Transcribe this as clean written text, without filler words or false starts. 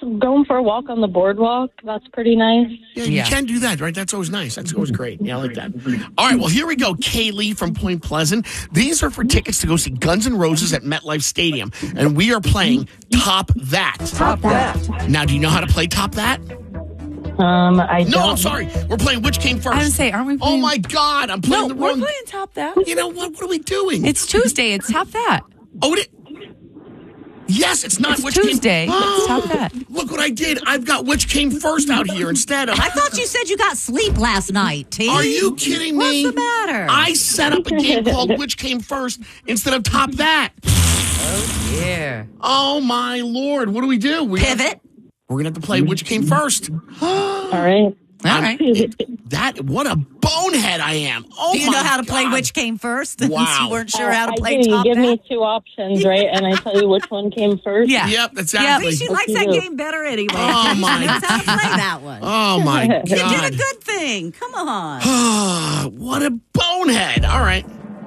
going for a walk on the boardwalk. That's pretty nice. Yeah, you can do that, right? That's always nice. That's always great. Yeah, I like that. All right, well, here we go. Kaylee from Point Pleasant. These are for tickets to go see Guns N' Roses at MetLife Stadium. And we are playing Top That. Top that. Now, do you know how to play Top That? I don't. No, I'm sorry. We're playing Which Came First. I would say, aren't we playing? Oh, my God. I'm playing the wrong. We're playing Top That. You know what? What are we doing? It's Tuesday. It's Top That. Oh, yes, it's not It's Which Tuesday. Came. It's Top That. Look what I did. I've got Which Came First out here instead of. I thought you said you got sleep last night, T. Are you kidding me? What's the matter? I set up a game called Which Came First instead of Top That. Oh, yeah. Oh, my Lord. What do we do? Pivot. We're going to have to play Which Came First. All right. All right. What a bonehead I am. Oh, Do you know how to play God. Which Came First? Wow. You weren't sure how to I play do. You Top give That? me two options, right? And I tell you which one came first. Yeah. Yep, Yeah, exactly. she likes that game better anyway. Oh, my She knows how to play that one. Oh, my You did a God. good thing. Come on. What a bonehead. All right.